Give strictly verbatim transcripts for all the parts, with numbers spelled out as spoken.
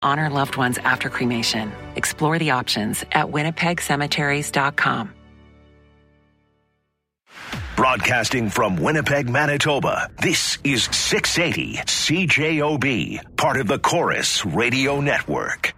Honor loved ones after cremation. Explore the options at winnipeg cemeteries dot com. Broadcasting from Winnipeg, Manitoba, this is six eighty C J O B, part of the Chorus Radio Network.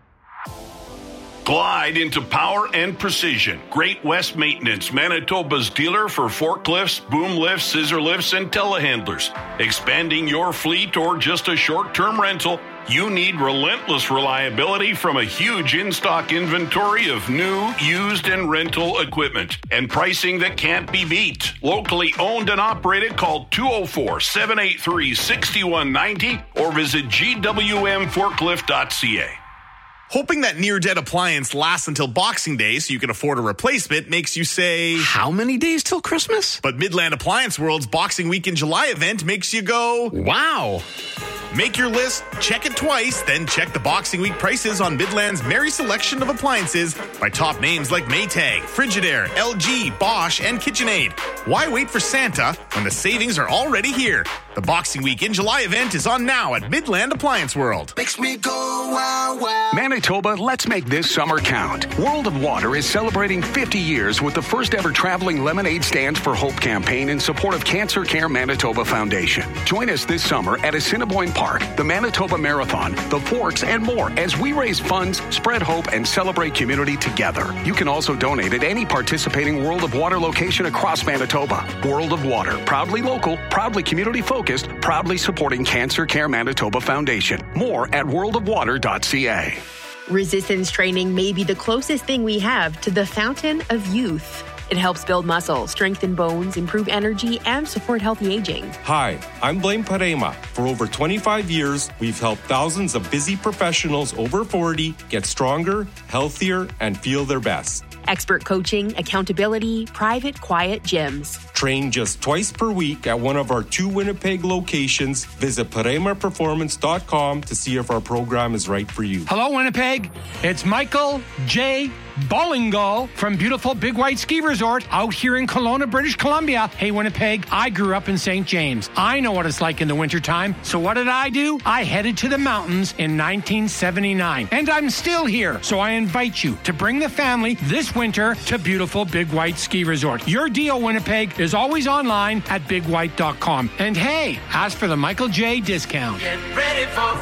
Glide into power and precision. Great West Maintenance, Manitoba's dealer for forklifts, boom lifts, scissor lifts, and telehandlers. Expanding your fleet or just a short-term rental, you need relentless reliability from a huge in-stock inventory of new, used, and rental equipment. And pricing that can't be beat. Locally owned and operated, call two oh four, seven eight three, six one nine oh or visit g w m forklift dot c a. Hoping that near-dead appliance lasts until Boxing Day so you can afford a replacement makes you say, how many days till Christmas? But Midland Appliance World's Boxing Week in July event makes you go, wow. Make your list, check it twice, then check the Boxing Week prices on Midland's merry selection of appliances by top names like Maytag, Frigidaire, L G, Bosch, and KitchenAid. Why wait for Santa when the savings are already here? The Boxing Week in July event is on now at Midland Appliance World. Makes me go wow, wow. Manitoba, let's make this summer count. World of Water is celebrating fifty years with the first ever traveling Lemonade Stands for Hope campaign in support of Cancer Care Manitoba Foundation. Join us this summer at Assiniboine Park, the Manitoba Marathon, the Forks, and more as we raise funds, spread hope, and celebrate community together. You can also donate at any participating World of Water location across Manitoba. World of Water, proudly local, proudly community-focused, proudly supporting Cancer Care Manitoba Foundation. More at world of water dot c a. Resistance training may be the closest thing we have to the fountain of youth. It helps build muscle, strengthen bones, improve energy, and support healthy aging. Hi, I'm Blaine Parema. For over twenty-five years, we've helped thousands of busy professionals over forty get stronger, healthier, and feel their best. Expert coaching, accountability, private, quiet gyms. Train just twice per week at one of our two Winnipeg locations. Visit parema performance dot com to see if our program is right for you. Hello, Winnipeg. It's Michael J. Ballingall from beautiful Big White Ski Resort out here in Kelowna, British Columbia. Hey, Winnipeg, I grew up in Saint James. I know what it's like in the wintertime. So what did I do? I headed to the mountains in nineteen seventy-nine. And I'm still here. So I invite you to bring the family this winter to beautiful Big White Ski Resort. Your deal, Winnipeg, is always online at big white dot com. And hey, ask for the Michael J. discount. Get ready for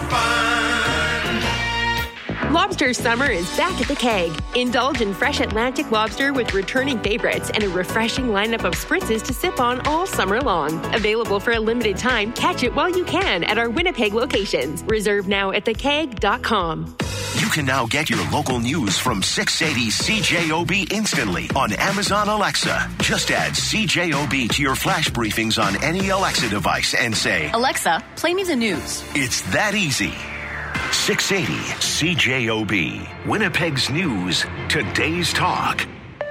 fun. Lobster summer is back at the Keg. Indulge in fresh Atlantic lobster with returning favorites and a refreshing lineup of spritzes to sip on all summer long. Available for a limited time, catch it while you can at our Winnipeg locations. Reserve now at the keg dot com. You can now get your local news from six eighty C J O B instantly on Amazon Alexa. Just add C J O B to your flash briefings on any Alexa device and say, Alexa, play me the news. It's that easy. six eighty C J O B, Winnipeg's news, today's talk.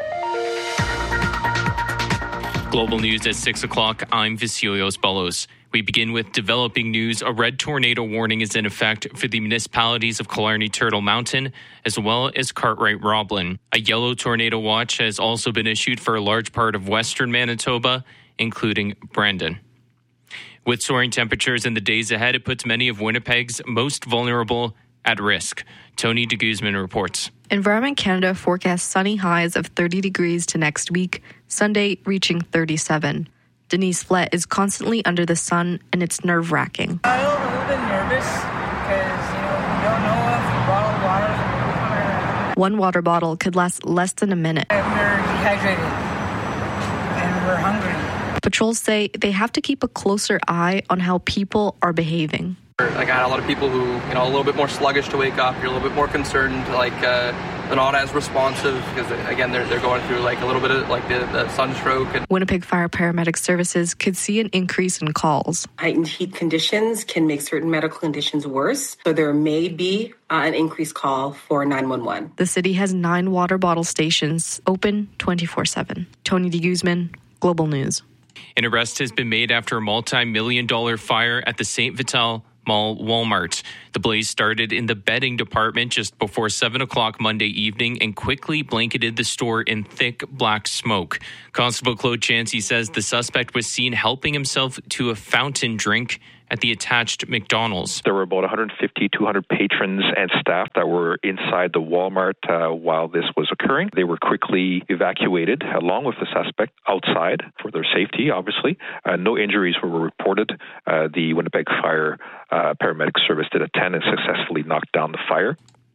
Global news at six o'clock. I'm Vasilios Ballos. We begin with developing news. A red tornado warning is in effect for the municipalities of Killarney Turtle Mountain, as well as Cartwright-Roblin. A yellow tornado watch has also been issued for a large part of western Manitoba, including Brandon. With soaring temperatures in the days ahead, it puts many of Winnipeg's most vulnerable at risk. Tony de Guzman reports. Environment Canada forecasts sunny highs of thirty degrees to next week, Sunday reaching thirty-seven. Denise Flett is constantly under the sun, and it's nerve-wracking. I'm a little bit nervous because, you know, we don't know if the bottled water is coming. One water bottle could last less than a minute. We're dehydrated, and we're hungry. Patrols say they have to keep a closer eye on how people are behaving. Like I had a lot of people who, you know, a little bit more sluggish to wake up. You're a little bit more concerned, like uh, they're not as responsive because, again, they're they're going through like a little bit of like the, the sunstroke. And Winnipeg Fire Paramedic Services could see an increase in calls. Heightened heat conditions can make certain medical conditions worse, so there may be uh, an increased call for nine one one. The city has nine water bottle stations open twenty-four seven. Tony de Guzman, Global News. An arrest has been made after a multi-million dollar fire at the Saint Vital Mall Walmart. The blaze started in the bedding department just before seven o'clock Monday evening and quickly blanketed the store in thick black smoke. Constable Claude Chansey says the suspect was seen helping himself to a fountain drink at the attached McDonald's. There were about one hundred fifty, two hundred patrons and staff that were inside the Walmart uh, while this was occurring. They were quickly evacuated along with the suspect outside for their safety, obviously. Uh, no injuries were reported. Uh, the Winnipeg Fire uh, paramedic service did attend and successfully knocked down the fire.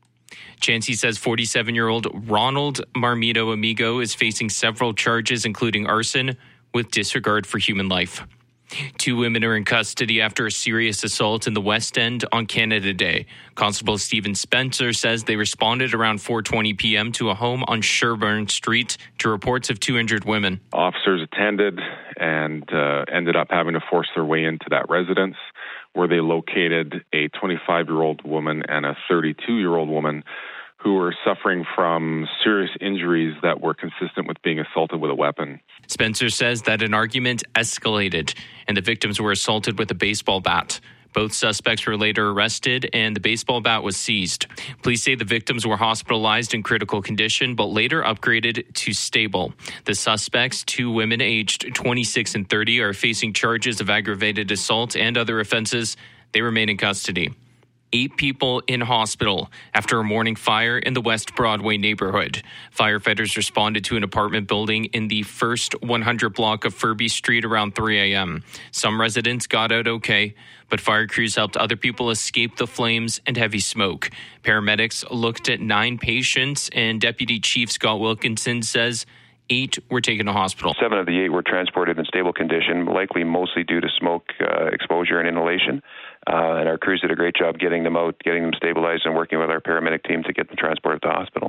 Chancey says forty-seven-year-old Ronald Marmito Amigo is facing several charges, including arson with disregard for human life. Two women are in custody after a serious assault in the West End on Canada Day. Constable Stephen Spencer says they responded around four twenty p.m. to a home on Sherburne Street to reports of two injured women. Officers attended and uh, ended up having to force their way into that residence, where they located a twenty-five-year-old woman and a thirty-two-year-old woman who were suffering from serious injuries that were consistent with being assaulted with a weapon. Spencer says that an argument escalated and the victims were assaulted with a baseball bat. Both suspects were later arrested and the baseball bat was seized. Police say the victims were hospitalized in critical condition but later upgraded to stable. The suspects, two women aged twenty-six and thirty, are facing charges of aggravated assault and other offenses. They remain in custody. Eight people in hospital after a morning fire in the West Broadway neighborhood. Firefighters responded to an apartment building in the first one hundred block of Furby Street around three a.m. Some residents got out okay, but fire crews helped other people escape the flames and heavy smoke. Paramedics looked at nine patients, and Deputy Chief Scott Wilkinson says eight were taken to hospital. Seven of the eight were transported in stable condition, likely mostly due to smoke uh, exposure and inhalation. Uh, and our crews did a great job getting them out, getting them stabilized, and working with our paramedic team to get them transported to the hospital.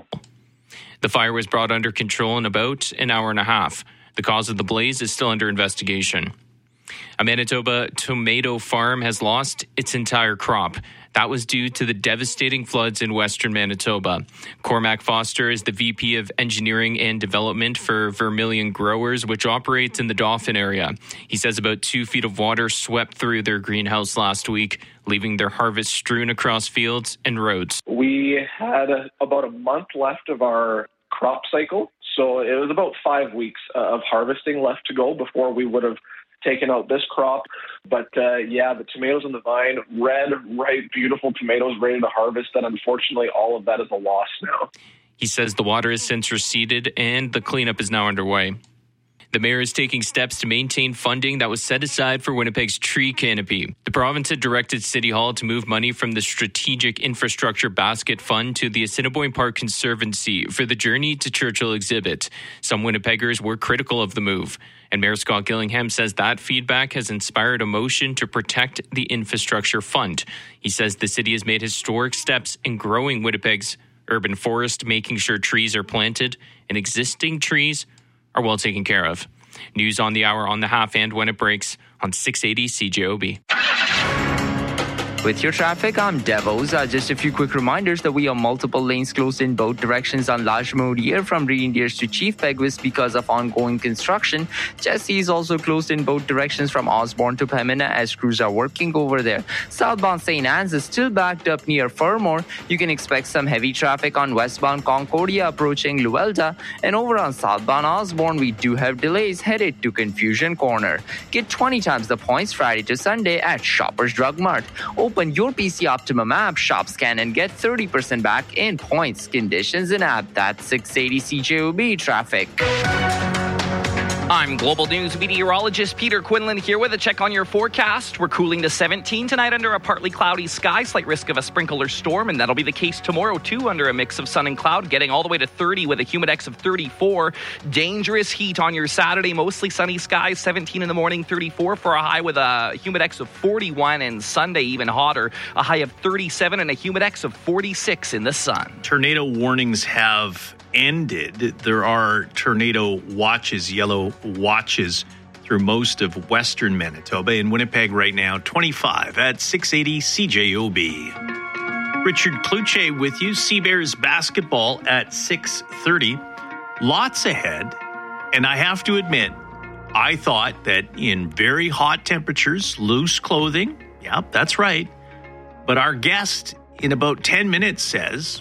The fire was brought under control in about an hour and a half. The cause of the blaze is still under investigation. A Manitoba tomato farm has lost its entire crop. That was due to the devastating floods in western Manitoba. Cormac Foster is the V P of Engineering and Development for Vermilion Growers, which operates in the Dauphin area. He says about two feet of water swept through their greenhouse last week, leaving their harvest strewn across fields and roads. We had a, about a month left of our crop cycle, so it was about five weeks uh, of harvesting left to go before we would have taken out this crop. But uh, yeah, the tomatoes on the vine, red, ripe, beautiful tomatoes ready to harvest, and unfortunately all of that is a loss now. He says the water has since receded and the cleanup is now underway. The mayor is taking steps to maintain funding that was set aside for Winnipeg's tree canopy. The province had directed City Hall to move money from the Strategic Infrastructure Basket Fund to the Assiniboine Park Conservancy for the Journey to Churchill exhibit. Some Winnipeggers were critical of the move, and Mayor Scott Gillingham says that feedback has inspired a motion to protect the infrastructure fund. He says the city has made historic steps in growing Winnipeg's urban forest, making sure trees are planted and existing trees are well taken care of. News on the hour, on the half, and when it breaks on six eighty C J O B. With your traffic, I'm Devos. Uh, just a few quick reminders that we have multiple lanes closed in both directions on Lashmore from Reindeers to Chief Peguis because of ongoing construction. Jesse is also closed in both directions from Osborne to Pembina as crews are working over there. Southbound Saint Anne's is still backed up near Fermor. You can expect some heavy traffic on westbound Concordia approaching Luelda. And over on southbound Osborne, we do have delays headed to Confusion Corner. Get twenty times the points Friday to Sunday at Shoppers Drug Mart. Open your P C Optimum app, shop scan, and get thirty percent back in points, conditions, and app. That's six eighty C J O B traffic. I'm Global News meteorologist Peter Quinlan here with a check on your forecast. We're cooling to seventeen tonight under a partly cloudy sky, slight risk of a sprinkle or storm, and that'll be the case tomorrow too under a mix of sun and cloud, getting all the way to thirty with a humidex of thirty-four. Dangerous heat on your Saturday, mostly sunny skies, seventeen in the morning, thirty-four for a high with a humidex of forty-one, and Sunday even hotter, a high of thirty-seven and a humidex of forty-six in the sun. Tornado warnings have ended. There are tornado watches, yellow watches through most of western Manitoba. In Winnipeg right now, twenty-five at six eighty C J O B. Richard Kluche with you. Seabears basketball at six thirty. Lots ahead. And I have to admit, I thought that in very hot temperatures, loose clothing, yep, that's right. But our guest in about ten minutes says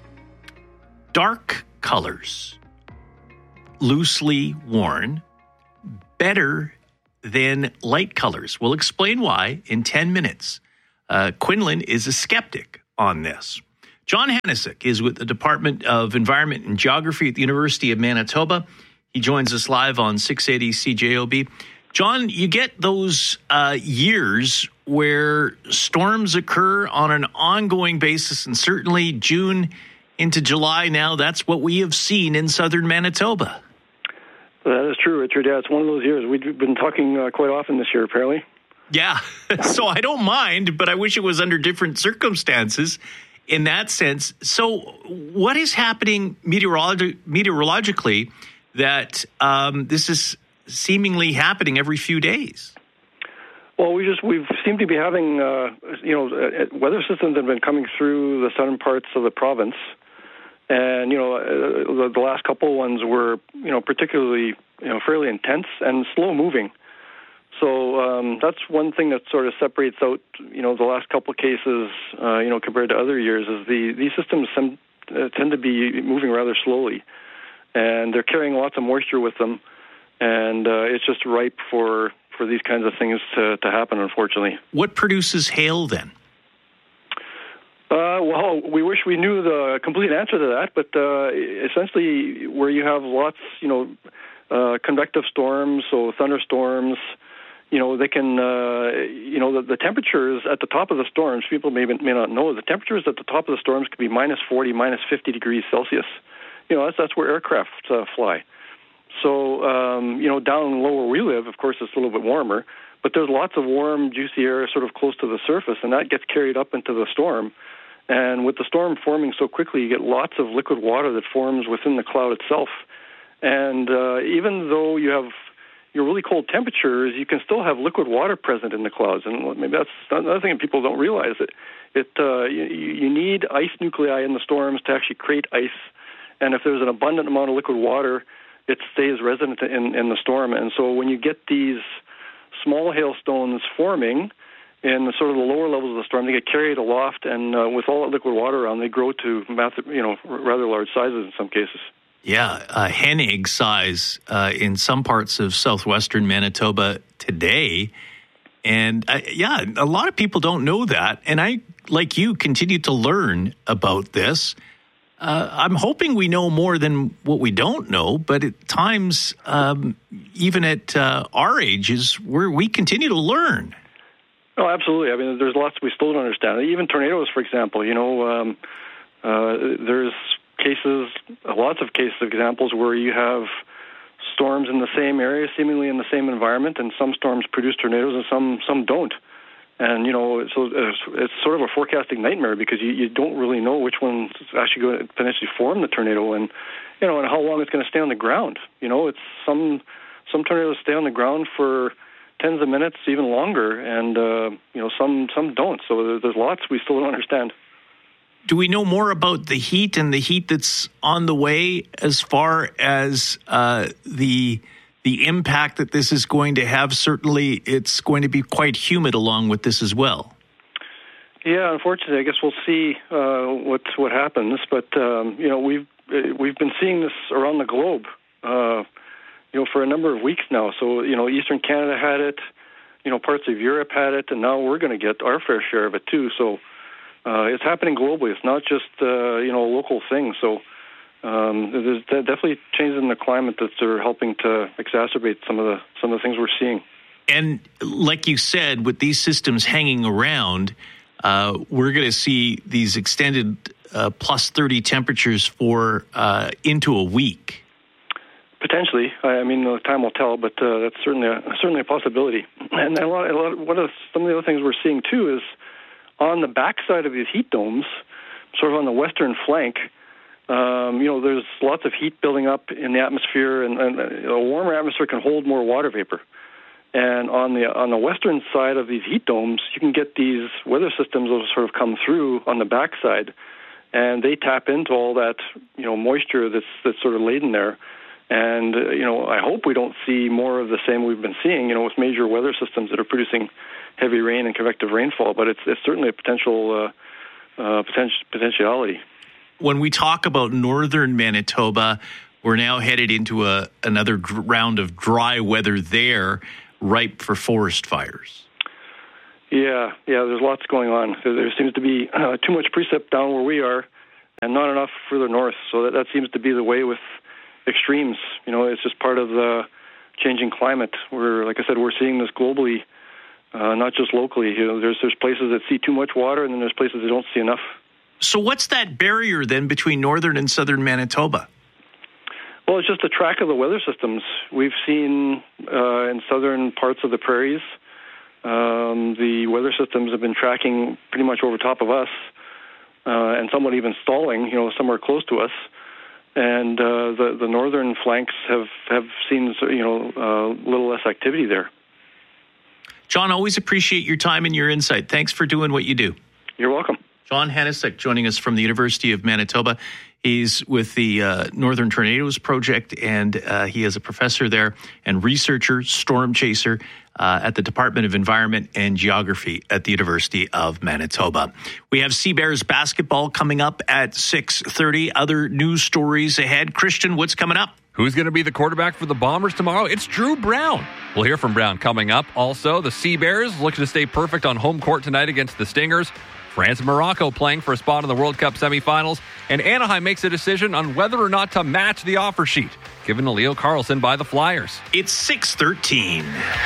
dark colors, loosely worn, better than light colors. We'll explain why in ten minutes. Uh, Quinlan is a skeptic on this. John Hanisick is with the Department of Environment and Geography at the University of Manitoba. He joins us live on six eighty C J O B. John, you get those uh, years where storms occur on an ongoing basis, and certainly June into July now, that's what we have seen in southern Manitoba. That is true, Richard. Yeah, it's one of those years. We've been talking uh, quite often this year, apparently. Yeah, so I don't mind, but I wish it was under different circumstances in that sense. So what is happening meteorolog- meteorologically that um, this is seemingly happening every few days? Well, we just we've seemed to be having uh, you know uh, weather systems that have been coming through the southern parts of the province, and you know uh, the, the last couple ones were you know particularly you know fairly intense and slow moving. So um, that's one thing that sort of separates out you know the last couple cases uh, you know compared to other years is the these systems sem- uh, tend to be moving rather slowly, and they're carrying lots of moisture with them, and uh, it's just ripe for. for these kinds of things to, to happen, unfortunately. What produces hail then? Uh, well, we wish we knew the complete answer to that, but uh, essentially where you have lots, you know, uh, convective storms, so thunderstorms, you know, they can, uh, you know, the, the temperatures at the top of the storms, people may, may not know, the temperatures at the top of the storms could be minus forty, minus fifty degrees Celsius. You know, that's, that's where aircraft uh, fly. So, um, you know, down low where we live, of course, it's a little bit warmer, but there's lots of warm, juicy air sort of close to the surface, and that gets carried up into the storm. And with the storm forming so quickly, you get lots of liquid water that forms within the cloud itself. And uh, even though you have your really cold temperatures, you can still have liquid water present in the clouds. And maybe that's another thing people don't realize. It, it uh, you, you need ice nuclei in the storms to actually create ice. And if there's an abundant amount of liquid water, it stays resident in, in the storm. And so when you get these small hailstones forming in the sort of the lower levels of the storm, they get carried aloft, and uh, with all that liquid water around, they grow to massive, you know, rather large sizes in some cases. Yeah, uh, hen egg size uh, in some parts of southwestern Manitoba today. And uh, yeah, a lot of people don't know that. And I, like you, continue to learn about this. Uh, I'm hoping we know more than what we don't know, but at times, um, even at uh, our ages, where we continue to learn. Oh, absolutely. I mean, there's lots we still don't understand. Even tornadoes, for example, you know, um, uh, there's cases, lots of cases, examples where you have storms in the same area, seemingly in the same environment, and some storms produce tornadoes and some some don't. And, you know, so it's, it's sort of a forecasting nightmare because you, you don't really know which one's actually going to potentially form the tornado and, you know, and how long it's going to stay on the ground. You know, it's some some tornadoes stay on the ground for tens of minutes, even longer, and, uh, you know, some, some don't. So there's lots we still don't understand. Do we know more about the heat and the heat that's on the way as far as uh, the... the impact that this is going to have? Certainly, it's going to be quite humid along with this as well. Yeah, unfortunately, I guess we'll see uh, what what happens. But um, you know, we've we've been seeing this around the globe, uh, you know, for a number of weeks now. So you know, Eastern Canada had it, you know, parts of Europe had it, and now we're going to get our fair share of it too. So uh, it's happening globally. It's not just uh, you know a local thing. So. Um, there's definitely changes in the climate that are helping to exacerbate some of the some of the things we're seeing. And like you said, with these systems hanging around, uh, we're going to see these extended uh, plus thirty temperatures for uh, into a week. Potentially, I mean, the time will tell, but uh, that's certainly a, certainly a possibility. And a lot, a lot, one of some of the other things we're seeing too is on the backside of these heat domes, sort of on the western flank. Um, you know, there's lots of heat building up in the atmosphere, and, and a warmer atmosphere can hold more water vapor. And on the on the western side of these heat domes, you can get these weather systems that sort of come through on the backside, and they tap into all that you know moisture that's that's sort of laden there. And uh, you know, I hope we don't see more of the same we've been seeing, you know, with major weather systems that are producing heavy rain and convective rainfall. But it's it's certainly a potential uh, uh, potential potentiality. When we talk about northern Manitoba, we're now headed into a another round of dry weather there. ripe for forest fires. Yeah, yeah, there's lots going on. There, there seems to be uh, too much precip down where we are and not enough further north. So that, that seems to be the way with extremes. You know, it's just part of the changing climate. We're, like I said, we're seeing this globally, uh, not just locally. You know, there's there's places that see too much water, and then there's places that don't see enough. So what's that barrier then between northern and southern Manitoba? Well, it's just the track of the weather systems. We've seen uh, in southern parts of the prairies, um, the weather systems have been tracking pretty much over top of us, uh, and somewhat even stalling, you know, somewhere close to us. And uh, the the northern flanks have, have seen, you know, a uh, little less activity there. John, always appreciate your time and your insight. Thanks for doing what you do. You're welcome. John Hanisek joining us from the University of Manitoba. He's with the uh, Northern Tornadoes Project, and uh, he is a professor there and researcher, storm chaser uh, at the Department of Environment and Geography at the University of Manitoba. We have Sea Bears basketball coming up at six thirty. Other news stories ahead. Christian, what's coming up? Who's going to be the quarterback for the Bombers tomorrow? It's Drew Brown. We'll hear from Brown coming up. Also, the Sea Bears looking to stay perfect on home court tonight against the Stingers. France and Morocco playing for a spot in the World Cup semifinals. And Anaheim makes a decision on whether or not to match the offer sheet given to Leo Carlson by the Flyers. It's six thirteen.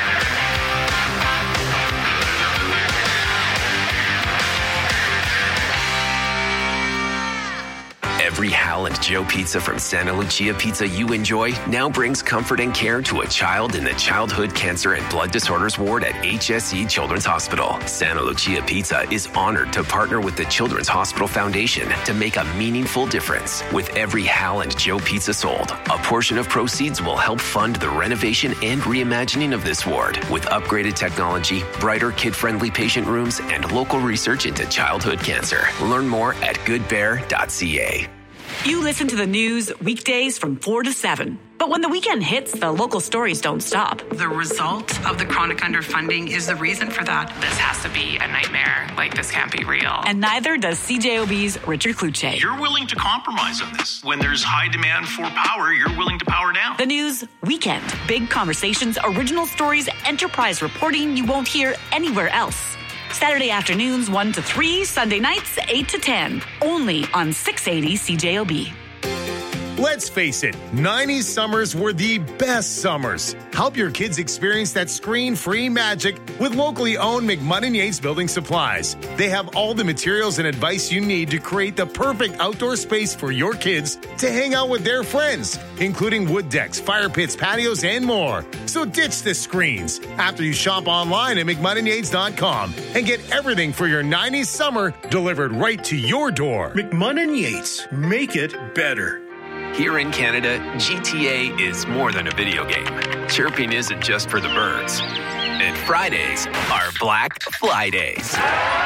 Every Hal and Joe pizza from Santa Lucia Pizza you enjoy now brings comfort and care to a child in the Childhood Cancer and Blood Disorders Ward at H S E Children's Hospital. Santa Lucia Pizza is honored to partner with the Children's Hospital Foundation to make a meaningful difference. With every Hal and Joe pizza sold, a portion of proceeds will help fund the renovation and reimagining of this ward with upgraded technology, brighter kid-friendly patient rooms, and local research into childhood cancer. Learn more at good bear dot c a. You listen to the news weekdays from four to seven. But when the weekend hits, the local stories don't stop. The result of the chronic underfunding is the reason for that. This has to be a nightmare. Like, this can't be real. And neither does C J O B's Richard Kluche. You're willing to compromise on this. When there's high demand for power, you're willing to power down. The news weekend. Big conversations, original stories, enterprise reporting you won't hear anywhere else. Saturday afternoons one to three, Sunday nights eight to ten. Only on six eighty C J O B. Let's face it, nineties summers were the best summers. Help your kids experience that screen-free magic with locally owned McMunn Yates Building Supplies. They have all the materials and advice you need to create the perfect outdoor space for your kids to hang out with their friends, including wood decks, fire pits, patios, and more. So ditch the screens after you shop online at McMunn Yates dot com and get everything for your nineties summer delivered right to your door. McMunn and Yates, make it better. Here in Canada, G T A is more than a video game. Chirping isn't just for the birds. And Fridays are Black Fly Days.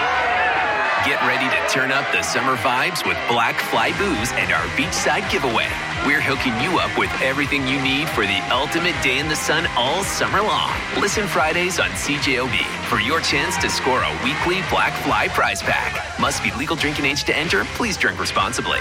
Get ready to turn up the summer vibes with Black Fly Booze and our beachside giveaway. We're hooking you up with everything you need for the ultimate day in the sun all summer long. Listen Fridays on C J O B for your chance to score a weekly Black Fly prize pack. Must be legal drinking age to enter. Please drink responsibly.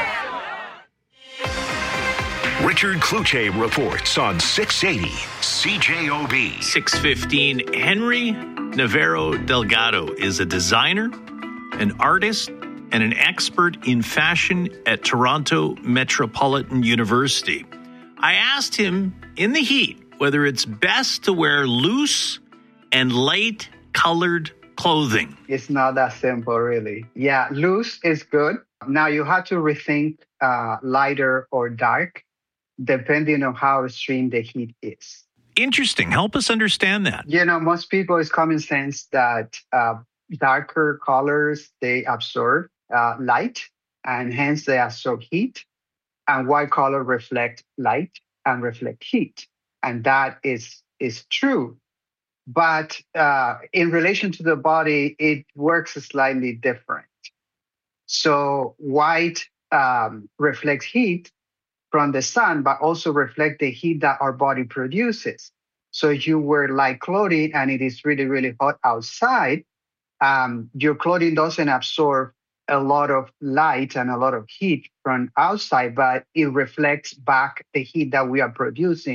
Richard Kluche reports on six eighty C J O B. six fifteen. Henry Navarro Delgado is a designer, an artist, and an expert in fashion at Toronto Metropolitan University. I asked him in the heat whether it's best to wear loose and light colored clothing. It's not that simple, really. Yeah, loose is good. Now you have to rethink uh, lighter or dark, depending on how extreme the heat is. Interesting. Help us understand that. You know, most people, it's common sense that uh, darker colors, they absorb uh, light, and hence they absorb heat. And white color reflect light and reflect heat. And that is, is true. But uh, in relation to the body, it works slightly different. So white um, reflects heat from the sun, but also reflect the heat that our body produces. So if you wear light clothing and it is really, really hot outside, um, your clothing doesn't absorb a lot of light and a lot of heat from outside, but it reflects back the heat that we are producing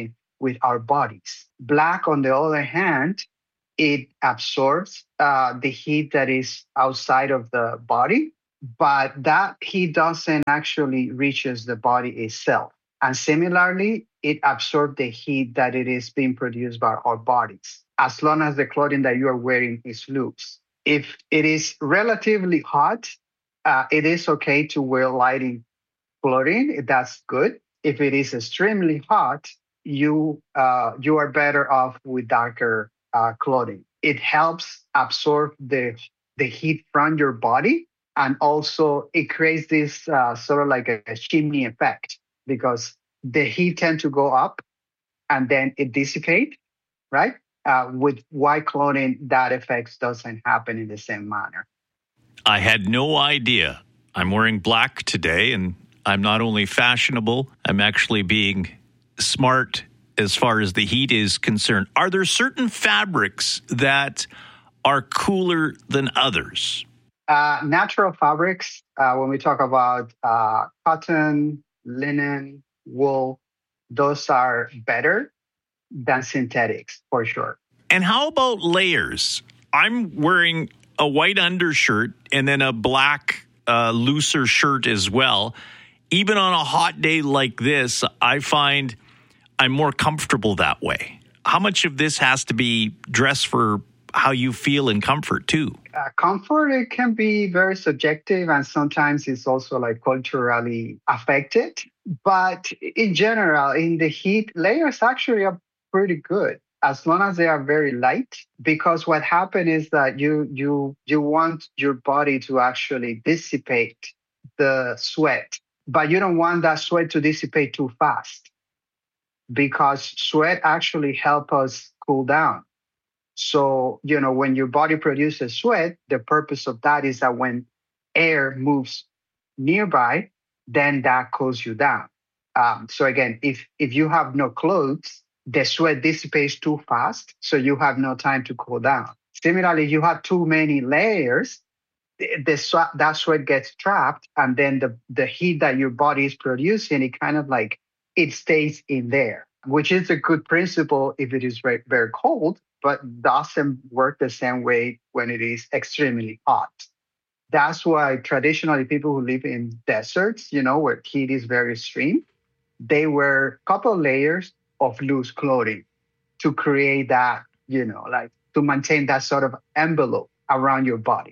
with our bodies. Black, on the other hand, it absorbs uh, the heat that is outside of the body, but that heat doesn't actually reaches the body itself. And similarly, it absorbs the heat that it is being produced by our bodies, as long as the clothing that you are wearing is loose. If it is relatively hot, uh, it is okay to wear lighting clothing. That's good. If it is extremely hot, you uh, you are better off with darker uh, clothing. It helps absorb the the heat from your body, and also it creates this uh, sort of like a, a chimney effect, because the heat tend to go up and then it dissipate, right? Uh, with white clothing, that effect doesn't happen in the same manner. I had no idea. I'm wearing black today, and I'm not only fashionable, I'm actually being smart as far as the heat is concerned. Are there certain fabrics that are cooler than others? Uh, natural fabrics, uh, when we talk about uh, cotton, linen, wool, those are better than synthetics for sure. And how about layers? I'm wearing a white undershirt and then a black uh, looser shirt as well. Even on a hot day like this, I find I'm more comfortable that way. How much of this has to be dressed for how you feel in comfort too? Uh, comfort, it can be very subjective, and sometimes it's also like culturally affected. But in general, in the heat, layers actually are pretty good as long as they are very light, because what happens is that you you you want your body to actually dissipate the sweat, but you don't want that sweat to dissipate too fast, because sweat actually helps us cool down. So, you know, when your body produces sweat, the purpose of that is that when air moves nearby, then that cools you down. Um, so again, if if you have no clothes, the sweat dissipates too fast, so you have no time to cool down. Similarly, you have too many layers, the, the sweat, that sweat gets trapped, and then the, the heat that your body is producing, it kind of like, it stays in there, which is a good principle if it is very, very cold, but doesn't work the same way when it is extremely hot. That's why traditionally people who live in deserts, you know, where heat is very extreme, they wear a couple of layers of loose clothing to create that, you know, like to maintain that sort of envelope around your body.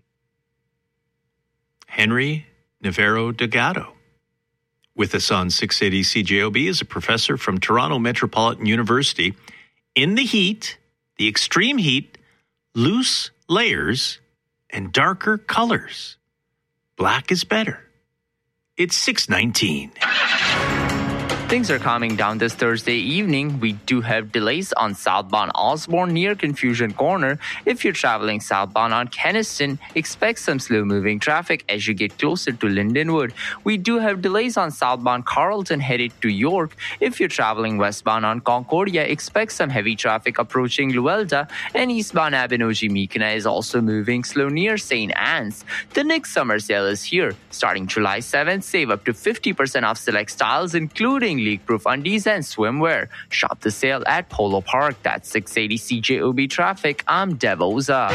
Henry Navarro Delgado with us on six eighty C J O B is a professor from Toronto Metropolitan University. In the heat, the extreme heat, loose layers and darker colors. Black is better. It's six nineteen. Things are calming down this Thursday evening. We do have delays on southbound Osborne near Confusion Corner. If you're traveling southbound on Keniston, expect some slow-moving traffic as you get closer to Lindenwood. We do have delays on southbound Carlton headed to York. If you're traveling westbound on Concordia, expect some heavy traffic approaching Luelda. And eastbound Abinogi-Mekina is also moving slow near Saint Anne's. The next summer sale is here. Starting July seventh, save up to fifty percent off select styles, including leak-proof undies and swimwear. Shop the sale at Polo Park. That's six eighty C J O B traffic. I'm Devoza.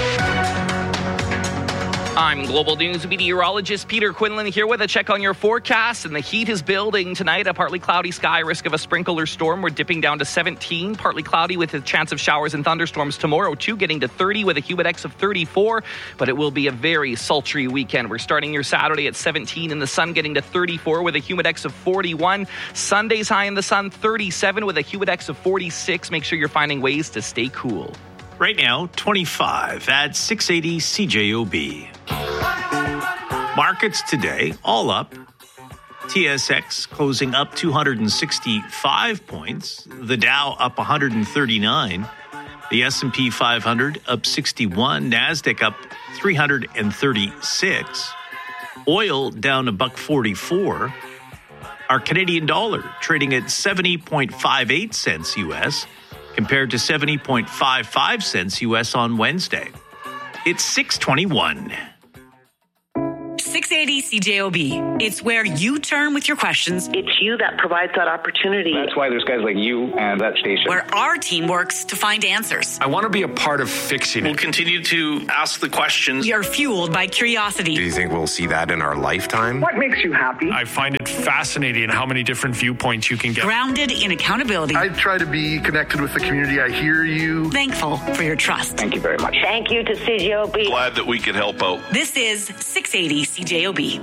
I'm Global News meteorologist Peter Quinlan here with a check on your forecast. And the heat is building tonight. A partly cloudy sky, risk of a sprinkle or storm. We're dipping down to seventeen. Partly cloudy with a chance of showers and thunderstorms tomorrow, too, getting to thirty with a humidex of thirty-four. But it will be a very sultry weekend. We're starting your Saturday at seventeen in the sun, getting to thirty-four with a humidex of forty-one. Sunday's high in the sun, thirty-seven with a humidex of forty-six. Make sure you're finding ways to stay cool. Right now, twenty-five at six eighty C J O B. Markets today, all up. T S X closing up two hundred sixty-five points. The Dow up one hundred thirty-nine. The S and P five hundred up sixty-one. NASDAQ up three hundred thirty-six. Oil down a buck forty-four. Our Canadian dollar trading at seventy point five eight cents U S compared to seventy point five five cents U S on Wednesday. It's six twenty-one. six eighty C J O B. It's where you turn with your questions. It's you that provides that opportunity. That's why there's guys like you and that station. Where our team works to find answers. I want to be a part of fixing it. We'll continue to ask the questions. We are fueled by curiosity. Do you think we'll see that in our lifetime? What makes you happy? I find it fascinating how many different viewpoints you can get. Grounded in accountability. I try to be connected with the community. I hear you. Thankful for your trust. Thank you very much. Thank you to C J O B. Glad that we could help out. This is six eighty C J O B.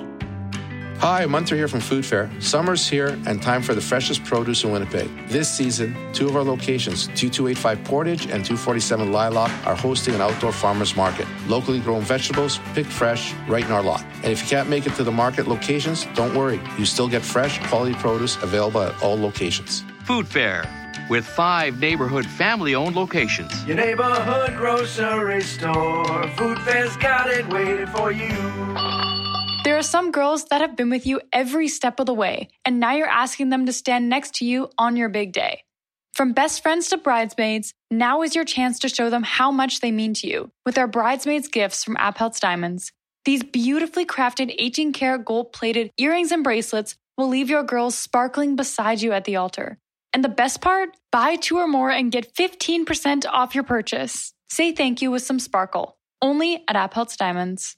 Hi, Munter here from Food Fair. Summer's here and time for the freshest produce in Winnipeg. This season, two of our locations, two two eight five Portage and two forty-seven Lilac, are hosting an outdoor farmers market. Locally grown vegetables, picked fresh, right in our lot. And if you can't make it to the market locations, don't worry. You still get fresh, quality produce available at all locations. Food Fair, with five neighborhood family-owned locations. Your neighborhood grocery store. Food Fair's got it waiting for you. There are some girls that have been with you every step of the way, and now you're asking them to stand next to you on your big day. From best friends to bridesmaids, now is your chance to show them how much they mean to you with our bridesmaids gifts from Appeltz Diamonds. These beautifully crafted eighteen karat gold-plated earrings and bracelets will leave your girls sparkling beside you at the altar. And the best part? Buy two or more and get fifteen percent off your purchase. Say thank you with some sparkle. Only at Appeltz Diamonds.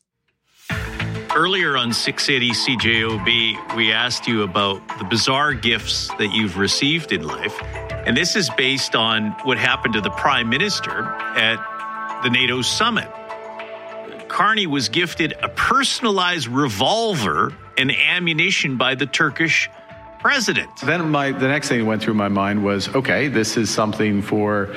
Earlier on six eighty C J O B, we asked you about the bizarre gifts that you've received in life. And this is based on what happened to the Prime Minister at the NATO summit. Carney was gifted a personalized revolver and ammunition by the Turkish president. Then my the next thing that went through my mind was, okay, this is something for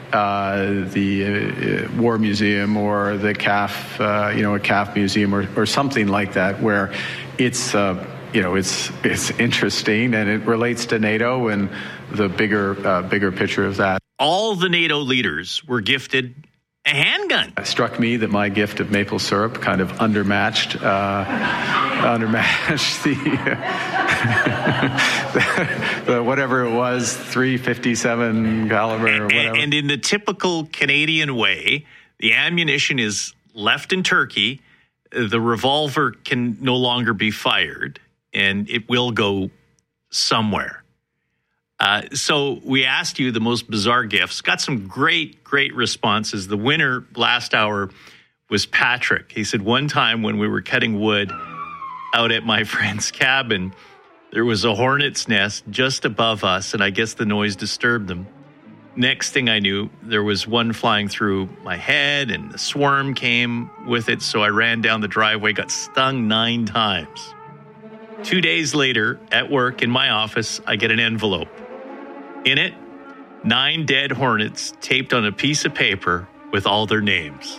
uh, the uh, War Museum or the C A F, uh, you know, a C A F museum or, or something like that, where it's, uh, you know, it's it's interesting and it relates to NATO and the bigger uh, bigger picture of that. All the NATO leaders were gifted a handgun. It struck me that my gift of maple syrup kind of undermatched, uh, undermatched the, the, the whatever it was, three fifty-seven caliber or whatever. And in the typical Canadian way, the ammunition is left in Turkey. The revolver can no longer be fired, and it will go somewhere. Uh, so we asked you the most bizarre gifts, got some great, great responses. The winner last hour was Patrick. He said, one time when we were cutting wood out at my friend's cabin, there was a hornet's nest just above us, and I guess the noise disturbed them. Next thing I knew, there was one flying through my head, and the swarm came with it, so I ran down the driveway, got stung nine times. Two days later, at work in my office, I get an envelope. In it, nine dead hornets taped on a piece of paper with all their names.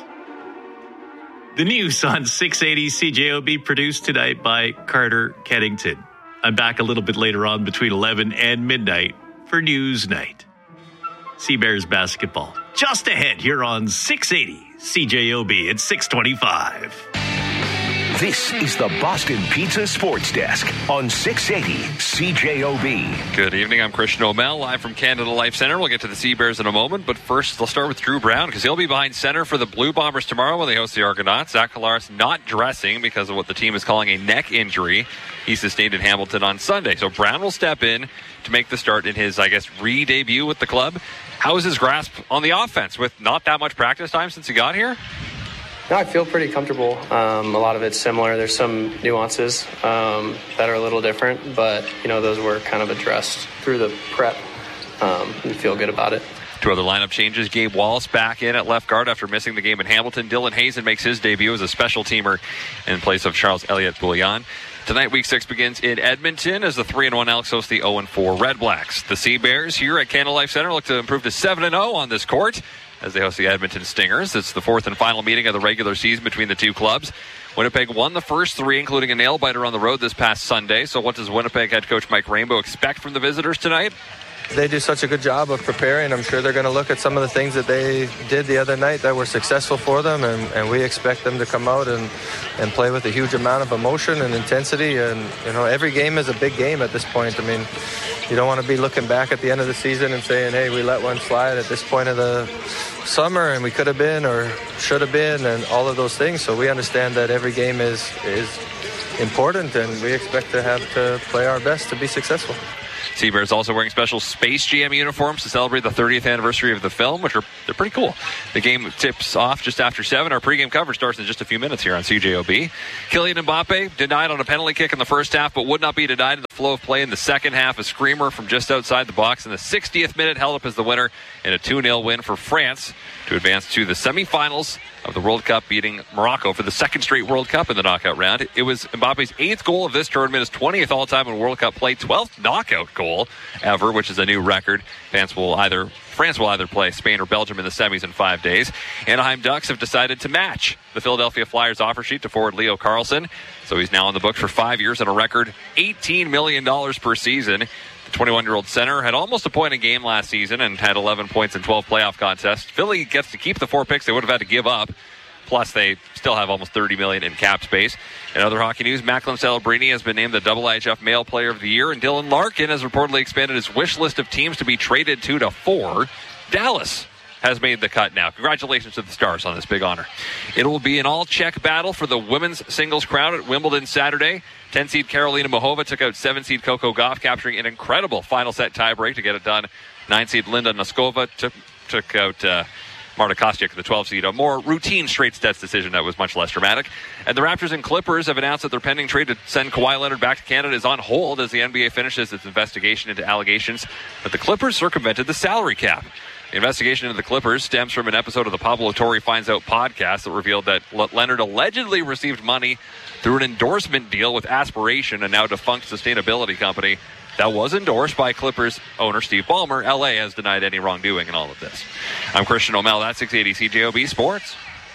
The news on six eighty C J O B, produced tonight by Carter Keddington. I'm back a little bit later on between eleven and midnight for News Night. Sea Bears basketball just ahead here on six eighty C J O B at six twenty-five. This is the Boston Pizza Sports Desk on six eighty C J O B. Good evening. I'm Christian O'Mell, live from Canada Life Center. We'll get to the Sea Bears in a moment, but first, let's start with Drew Brown because he'll be behind center for the Blue Bombers tomorrow when they host the Argonauts. Zach Collaros not dressing because of what the team is calling a neck injury he sustained in Hamilton on Sunday. So Brown will step in to make the start in his, I guess, re-debut with the club. How is his grasp on the offense with not that much practice time since he got here? No, I feel pretty comfortable. Um, a lot of it's similar. There's some nuances um, that are a little different, but, you know, those were kind of addressed through the prep um, and feel good about it. Two other lineup changes. Gabe Wallace back in at left guard after missing the game in Hamilton. Dylan Hazen makes his debut as a special teamer in place of Charles Elliott Bouillon. Tonight, Week six begins in Edmonton as the three and one Elks host the oh and four Red Blacks. The Sea Bears here at Canada Life Center look to improve to seven and oh on this court as they host the Edmonton Stingers. It's the fourth and final meeting of the regular season between the two clubs. Winnipeg won the first three, including a nail-biter on the road this past Sunday. So what does Winnipeg head coach Mike Rainbow expect from the visitors tonight? They do such a good job of preparing. I'm sure they're going to look at some of the things that they did the other night that were successful for them, and, and we expect them to come out and, and play with a huge amount of emotion and intensity. And, you know, every game is a big game at this point. I mean, you don't want to be looking back at the end of the season and saying, hey, we let one slide at this point of the summer and we could have been or should have been and all of those things. So we understand that every game is is important, and we expect to have to play our best to be successful. Sea Bears also wearing special Space Jam uniforms to celebrate the thirtieth anniversary of the film, which are they're pretty cool. The game tips off just after seven. Our pregame coverage starts in just a few minutes here on C J O B. Kylian Mbappe denied on a penalty kick in the first half, but would not be denied in the flow of play in the second half. A screamer from just outside the box in the sixtieth minute held up as the winner in a two nil win for France to advance to the semifinals of the World Cup, beating Morocco for the second straight World Cup in the knockout round. It was Mbappe's eighth goal of this tournament, his twentieth all-time in World Cup play, twelfth knockout goal ever, which is a new record. France will either France will either play Spain or Belgium in the semis in five days. Anaheim Ducks have decided to match the Philadelphia Flyers offer sheet to forward Leo Carlsson, so he's now on the books for five years and a record eighteen million dollars per season. The twenty-one-year-old center had almost a point a game last season and had eleven points in twelve playoff contests. Philly gets to keep the four picks they would have had to give up. Plus, they still have almost thirty million dollars in cap space. In other hockey news, Macklin Celebrini has been named the W H F Male Player of the Year, and Dylan Larkin has reportedly expanded his wish list of teams to be traded to to four. Dallas has made the cut now. Congratulations to the Stars on this big honor. It will be an all-Czech battle for the women's singles crown at Wimbledon Saturday. ten-seed Karolina Muchova took out seven-seed Coco Gauff, capturing an incredible final set tiebreak to get it done. nine-seed Linda Noskova took, took out uh, Marta Kostyuk, the twelve-seed. A more routine straight sets decision that was much less dramatic. And the Raptors and Clippers have announced that their pending trade to send Kawhi Leonard back to Canada is on hold as the N B A finishes its investigation into allegations that the Clippers circumvented the salary cap. The investigation into the Clippers stems from an episode of the Pablo Torre Finds Out podcast that revealed that Leonard allegedly received money through an endorsement deal with Aspiration, a now defunct sustainability company that was endorsed by Clippers owner Steve Ballmer. L A has denied any wrongdoing in all of this. I'm Christian O'Mell. That's six eighty C J O B Sports.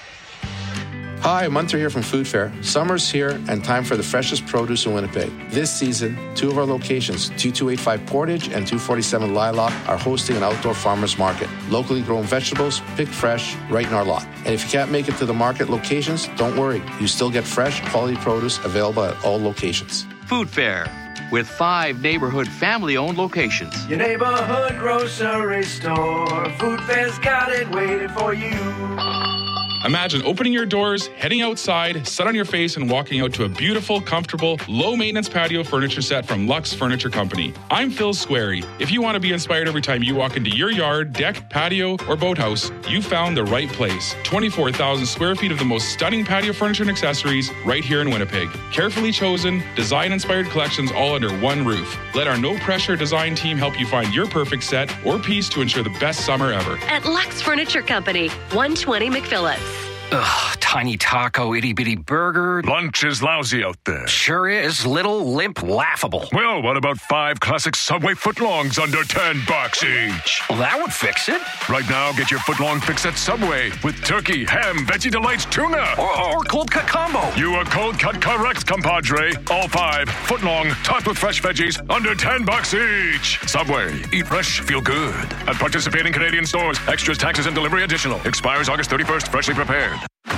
Hi, Munter here from Food Fair. Summer's here and time for the freshest produce in Winnipeg. This season, two of our locations, two two eight five Portage and two forty-seven Lilac, are hosting an outdoor farmers market. Locally grown vegetables, picked fresh, right in our lot. And if you can't make it to the market locations, don't worry. You still get fresh, quality produce available at all locations. Food Fair, with five neighborhood family-owned locations. Your neighborhood grocery store. Food Fair's got it waiting for you. Imagine opening your doors, heading outside, set on your face, and walking out to a beautiful, comfortable, low-maintenance patio furniture set from Lux Furniture Company. I'm Phil Squarey. If you want to be inspired every time you walk into your yard, deck, patio, or boathouse, you found the right place. twenty-four thousand square feet of the most stunning patio furniture and accessories right here in Winnipeg. Carefully chosen, design-inspired collections all under one roof. Let our no-pressure design team help you find your perfect set or piece to ensure the best summer ever. At Lux Furniture Company, one twenty McPhillips. Ugh, tiny taco, itty-bitty burger. Lunch is lousy out there. Sure is. Little, limp, laughable. Well, what about five classic Subway footlongs under ten bucks each? Well, that would fix it. Right now, get your footlong fix at Subway with turkey, ham, Veggie Delights, tuna. Or, or cold cut combo. You are cold cut correct, compadre. All five, footlong, topped with fresh veggies, under ten bucks each. Subway, eat fresh, feel good. At participating Canadian stores, extras, taxes, and delivery additional. Expires August thirty-first, freshly prepared.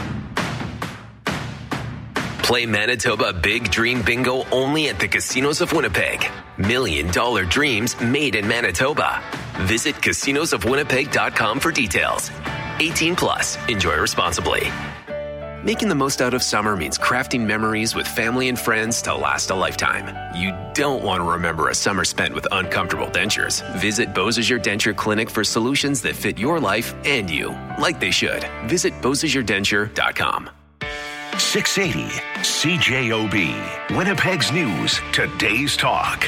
Play Manitoba Big Dream Bingo only at the casinos of Winnipeg. Million dollar dreams made in Manitoba. Visit casinos of winnipeg dot com for details. eighteen plus. Enjoy responsibly. Making the most out of summer means crafting memories with family and friends to last a lifetime. You don't want to remember a summer spent with uncomfortable dentures. Visit Beausejour Denture Clinic for solutions that fit your life and you, like they should. Visit beausejour denture dot com. six eighty C J O B. Winnipeg's News. Today's Talk.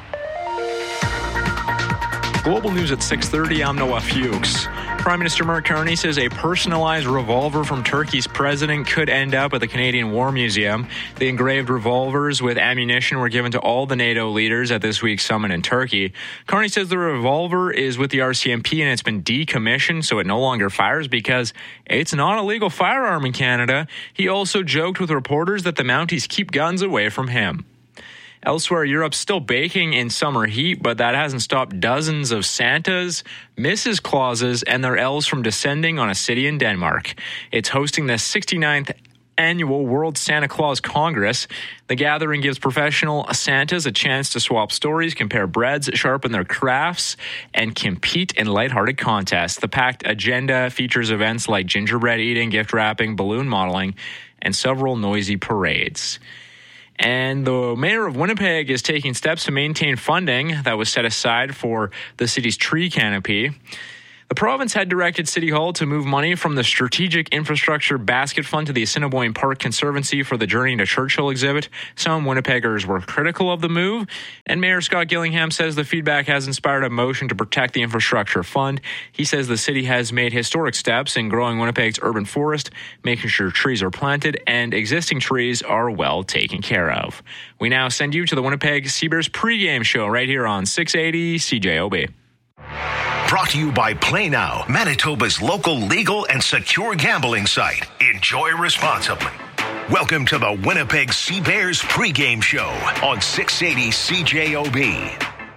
Global News at six thirty. I'm Noah Fuchs. Prime Minister Mark Carney says a personalized revolver from Turkey's president could end up at the Canadian War Museum. The engraved revolvers with ammunition were given to all the NATO leaders at this week's summit in Turkey. Carney says the revolver is with the R C M P and it's been decommissioned, so it no longer fires because it's not a legal firearm in Canada. He also joked with reporters that the Mounties keep guns away from him. Elsewhere, Europe's still baking in summer heat, but that hasn't stopped dozens of Santas, Missus Clauses, and their elves from descending on a city in Denmark. It's hosting the sixty-ninth annual World Santa Claus Congress. The gathering gives professional Santas a chance to swap stories, compare breads, sharpen their crafts, and compete in lighthearted contests. The packed agenda features events like gingerbread eating, gift wrapping, balloon modeling, and several noisy parades. And the mayor of Winnipeg is taking steps to maintain funding that was set aside for the city's tree canopy. The province had directed City Hall to move money from the Strategic Infrastructure Basket Fund to the Assiniboine Park Conservancy for the Journey to Churchill exhibit. Some Winnipeggers were critical of the move, and Mayor Scott Gillingham says the feedback has inspired a motion to protect the infrastructure fund. He says the city has made historic steps in growing Winnipeg's urban forest, making sure trees are planted and existing trees are well taken care of. We now send you to the Winnipeg Seabears pregame show right here on six eighty C J O B. Brought to you by Play Now, Manitoba's local legal and secure gambling site. Enjoy responsibly. Welcome to the Winnipeg Seabears pregame show on six eighty C J O B.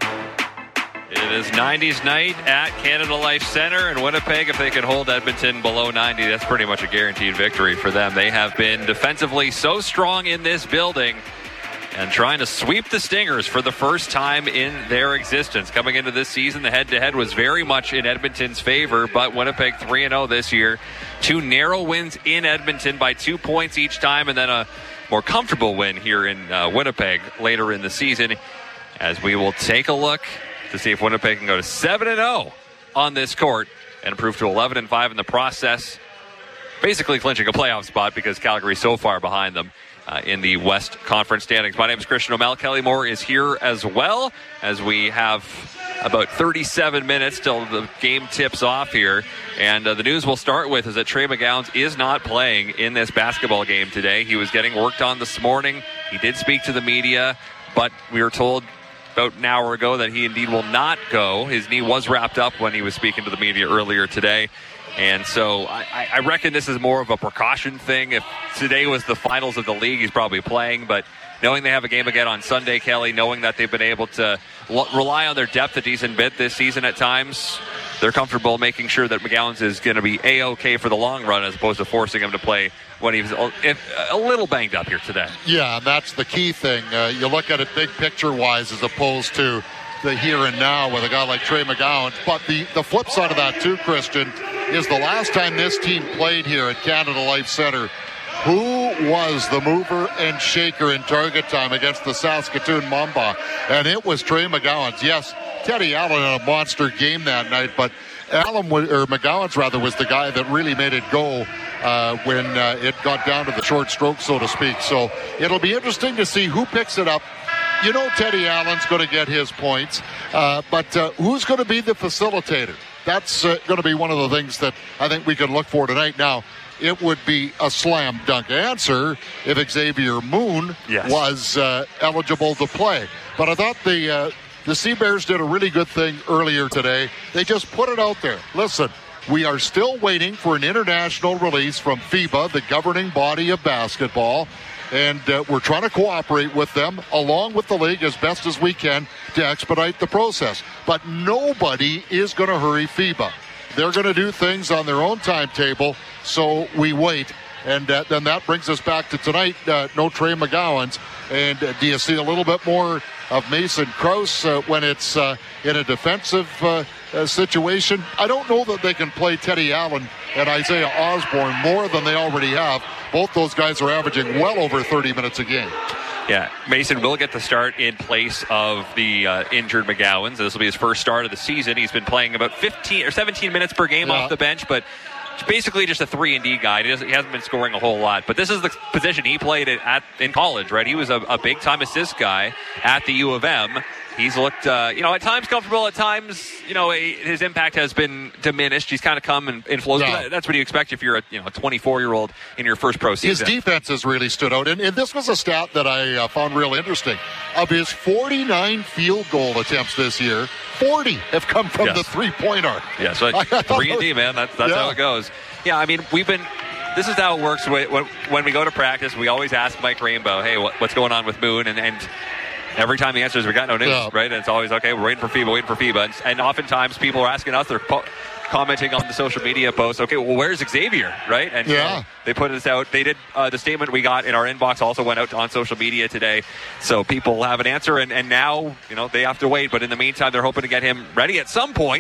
It is nineties night at Canada Life Centre, and Winnipeg, if they can hold Edmonton below ninety, that's pretty much a guaranteed victory for them. They have been defensively so strong in this building and trying to sweep the Stingers for the first time in their existence. Coming into this season, the head-to-head was very much in Edmonton's favor, but Winnipeg three and oh this year. Two narrow wins in Edmonton by two points each time, and then a more comfortable win here in uh, Winnipeg later in the season, as we will take a look to see if Winnipeg can go to seven and oh on this court and improve to eleven and five in the process, basically clinching a playoff spot because Calgary's so far behind them Uh, in the West Conference standings. My name is Christian O'Mell. Kelly Moore is here as well, as we have about thirty-seven minutes till the game tips off here. And uh, the news we'll start with is that Trey McGowens is not playing in this basketball game today. He was getting worked on this morning. He did speak to the media, but we were told about an hour ago that he indeed will not go. His knee was wrapped up when he was speaking to the media earlier today. And so I, I reckon this is more of a precaution thing. If today was the finals of the league, he's probably playing. But knowing they have a game again on Sunday, Kelly, knowing that they've been able to l- rely on their depth a decent bit this season at times, they're comfortable making sure that McGowens is going to be A-OK for the long run as opposed to forcing him to play when he's a, a little banged up here today. Yeah, and that's the key thing. Uh, you look at it big picture-wise as opposed to the here and now with a guy like Trey McGowens. But the, the flip side of that too, Christian, is the last time this team played here at Canada Life Centre, who was the mover and shaker in target time against the Saskatoon Mamba? And it was Trey McGowens. Yes, Teddy Allen had a monster game that night, but Allen, or McGowens rather, was the guy that really made it go uh, when uh, it got down to the short stroke, so to speak. So it'll be interesting to see who picks it up. You know Teddy Allen's going to get his points, uh, but uh, who's going to be the facilitator? That's uh, going to be one of the things that I think we can look for tonight. Now, it would be a slam dunk answer if Xavier Moon yes. was uh, eligible to play. But I thought the uh, the Seabears did a really good thing earlier today. They just put it out there. Listen, we are still waiting for an international release from FIBA, the governing body of basketball. And uh, we're trying to cooperate with them, along with the league, as best as we can to expedite the process. But nobody is going to hurry FIBA. They're going to do things on their own timetable, so we wait. And uh, then that brings us back to tonight, uh, no Trey McGowens. And uh, do you see a little bit more of Mason Krause uh, when it's uh, in a defensive uh, uh, situation? I don't know that they can play Teddy Allen and Isaiah Osborne more than they already have. Both those guys are averaging well over thirty minutes a game. Yeah, Mason will get the start in place of the uh, injured McGowens. This will be his first start of the season. He's been playing about fifteen or seventeen minutes per game yeah. off the bench, but it's basically just a three and D guy. He, he hasn't been scoring a whole lot, but this is the position he played at, at in college, right? He was a, a big time assist guy at the U of M. He's looked, uh, you know, at times comfortable, at times, you know, a, his impact has been diminished. He's kind of come and, and flows. Yeah. That's what you expect if you're a, you know, a twenty-four-year-old in your first pro season. His defense has really stood out. And, and this was a stat that I uh, found real interesting. Of his forty-nine field goal attempts this year, forty have come from yes. the three-point arc. Yeah, so three and D, man. That's, that's yeah. how it goes. Yeah, I mean, we've been... This is how it works. When, when we go to practice, we always ask Mike Rainbow, hey, what, what's going on with Moon? And... and every time he answers, we got no news, yeah. right? And it's always, okay, we're waiting for FIBA, waiting for FIBA. And, and oftentimes people are asking us, they're po- commenting on the social media posts, okay, well, where's Xavier, right? And yeah. you know, they put this out. They did, uh, the statement we got in our inbox also went out on social media today. So people have an answer, and, and now, you know, they have to wait. But in the meantime, they're hoping to get him ready at some point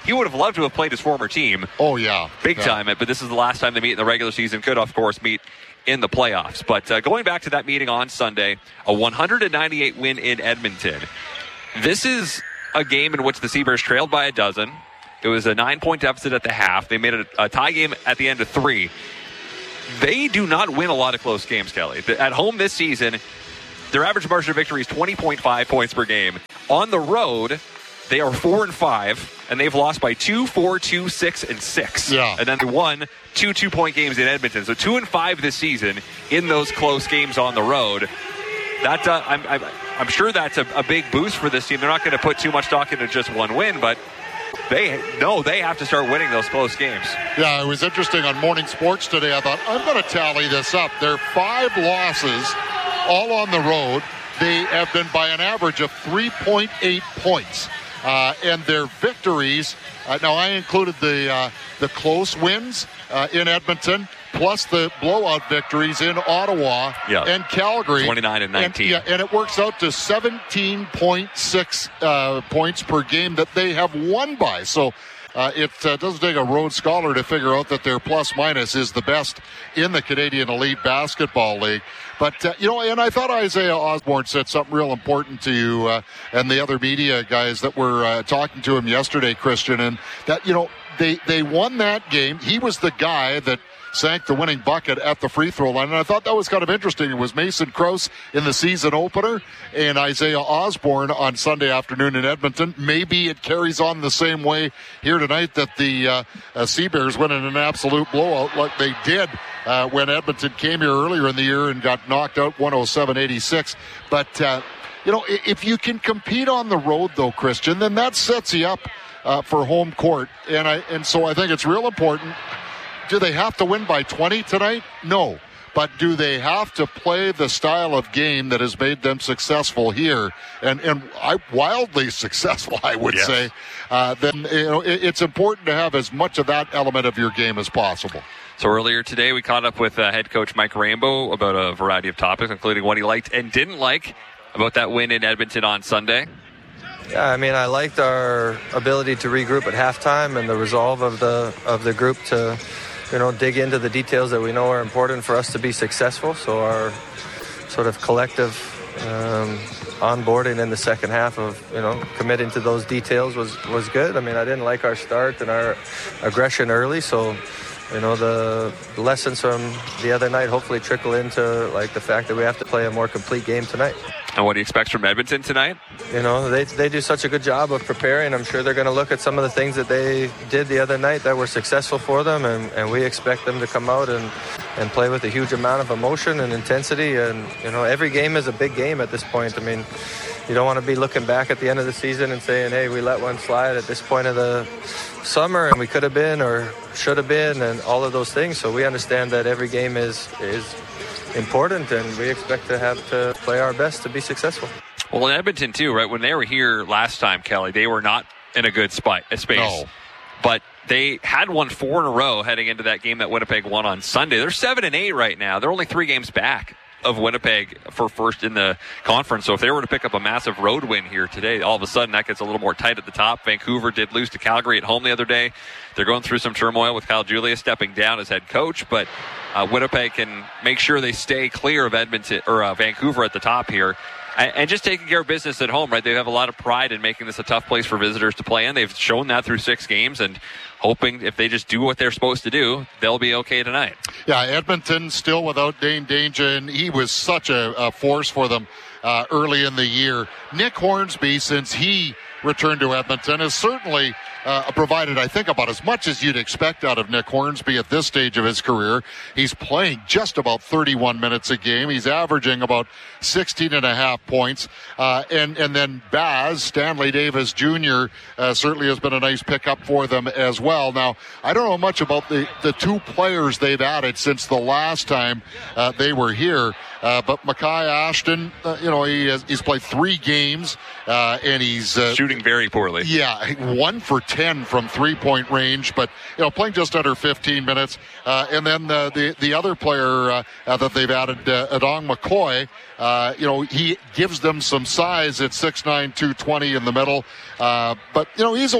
he would have loved to have played his former team. Oh, yeah. Big yeah. time. But this is the last time they meet in the regular season. Could, of course, meet in the playoffs. But uh, going back to that meeting on Sunday, a one ninety-eight win in Edmonton. This is a game in which the Seabears trailed by a dozen. It was a nine-point deficit at the half. They made it a, a tie game at the end of three. They do not win a lot of close games, Kelly. At home this season, their average margin of victory is twenty point five points per game. On the road, they are four and five, and they've lost by two, four, two, six, and six. Yeah. And then they won two two-point games in Edmonton. So two and five this season in those close games on the road. That uh, I'm, I'm I'm sure that's a, a big boost for this team. They're not going to put too much stock into just one win, but they know they have to start winning those close games. Yeah, it was interesting on Morning Sports today. I thought, I'm going to tally this up. They're five losses, all on the road. They have been by an average of three point eight points. Uh, and their victories, uh, now I included the uh, the close wins uh, in Edmonton, plus the blowout victories in Ottawa yeah. and Calgary. twenty-nine and nineteen. And, yeah, and it works out to seventeen point six uh, points per game that they have won by. So uh, it uh, doesn't take a Rhodes Scholar to figure out that their plus-minus is the best in the Canadian Elite Basketball League. But, uh, you know, and I thought Isaiah Osborne said something real important to you uh, and the other media guys that were uh, talking to him yesterday, Christian, and that, you know, they, they won that game. He was the guy that sank the winning bucket at the free throw line. And I thought that was kind of interesting. It was Mason Krause in the season opener and Isaiah Osborne on Sunday afternoon in Edmonton. Maybe it carries on the same way here tonight, that the uh, uh, Seabears win in an absolute blowout like they did uh, when Edmonton came here earlier in the year and got knocked out one oh seven eighty-six. But, uh, you know, if you can compete on the road, though, Christian, then that sets you up uh, for home court. And I and so I think it's real important. Do they have to win by twenty tonight? No. But do they have to play the style of game that has made them successful here, and and I, wildly successful, I would yes. say? Uh, then you know it, it's important to have as much of that element of your game as possible. So earlier today, we caught up with uh, head coach Mike Rainbow about a variety of topics, including what he liked and didn't like about that win in Edmonton on Sunday. Yeah, I mean, I liked our ability to regroup at halftime and the resolve of the of the group to, you know, dig into the details that we know are important for us to be successful. So our sort of collective um, onboarding in the second half of, you know, committing to those details was, was good. I mean, I didn't like our start and our aggression early. So, you know, the lessons from the other night hopefully trickle into, like, the fact that we have to play a more complete game tonight. And what do you expect from Edmonton tonight? You know, they they do such a good job of preparing. I'm sure they're going to look at some of the things that they did the other night that were successful for them, and, and we expect them to come out and, and play with a huge amount of emotion and intensity. And, you know, every game is a big game at this point. I mean, you don't want to be looking back at the end of the season and saying, hey, we let one slide at this point of the summer and we could have been or should have been, and all of those things. So we understand that every game is is important, and we expect to have to play our best to be successful. Well, in Edmonton too, right? When they were here last time, Kelly, they were not in a good spot, a space. No. But they had won four in a row heading into that game that Winnipeg won on Sunday. They're seven and eight right now. They're only three games back of Winnipeg for first in the conference. So if they were to pick up a massive road win here today, all of a sudden that gets a little more tight at the top. Vancouver did lose to Calgary at home the other day. They're going through some turmoil with Kyle Julius stepping down as head coach, but uh, Winnipeg can make sure they stay clear of Edmonton or uh, Vancouver at the top here. And just taking care of business at home, right? They have a lot of pride in making this a tough place for visitors to play in. They've shown that through six games, and hoping if they just do what they're supposed to do, they'll be okay tonight. Yeah, Edmonton still without Dane Danger, and he was such a, a force for them uh, early in the year. Nick Hornsby, since he returned to Edmonton, has certainly uh, provided, I think, about as much as you'd expect out of Nick Hornsby at this stage of his career. He's playing just about thirty-one minutes a game. He's averaging about sixteen and a half points. Uh, and, and then Baz, Stanley Davis Junior, uh, certainly has been a nice pickup for them as well. Now, I don't know much about the, the two players they've added since the last time uh, they were here. Uh, but Mackay Ashton, uh, you know, he has, he's played three games, uh, and he's uh, shooting very poorly. Yeah, one for ten from three-point range, but you know, playing just under fifteen minutes. Uh, and then the the, the other player uh, uh, that they've added, uh, Adong McCoy, uh, you know, he gives them some size at six nine, two twenty in the middle. Uh, but you know, he's only